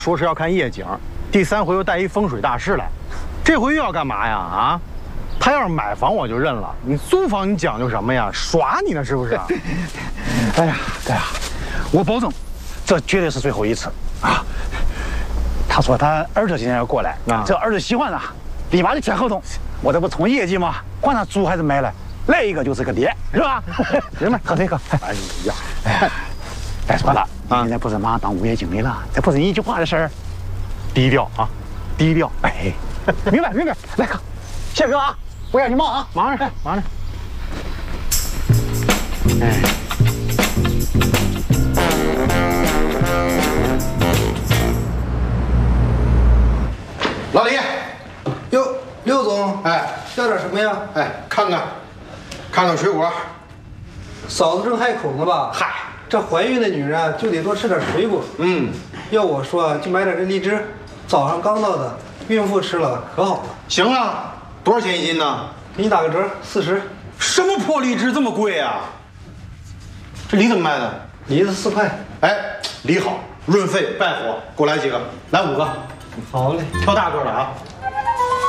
说是要看夜景，第3回又带一风水大师来，这回又要干嘛呀？啊，他要是买房我就认了，你租房你讲究什么呀？耍你呢是不是？ 哎呀，哥呀，我保证，这绝对是最后一次啊！他说他儿子今天要过来，这儿子喜欢了，立马就签合同。我这不冲业绩吗？管他租还是买了，来一个就是个爹，是吧？行吧，喝这个。哎呀，再说了，你现在不是马上当物业经理了，这不是你一句话的事儿。 低调啊，低调。 哎，明白。来哥，谢哥啊，我让你忙啊， 忙着。哎。 老李， 哟，刘总， 哎， 要点什么呀？ 哎，看看水果。 嫂子正害口呢吧？ 嗨， 这怀孕的女人就得多吃点水果。要我说，就买点这荔枝，早上刚到的，孕妇吃了可好了。 行啊，多少钱一斤呢？ 给你打个折，40。 什么破荔枝这么贵啊？这梨怎么卖的？ 梨子4块。 哎，梨好，润肺败火，给我来几个，来5个。 好嘞， 挑大个的啊。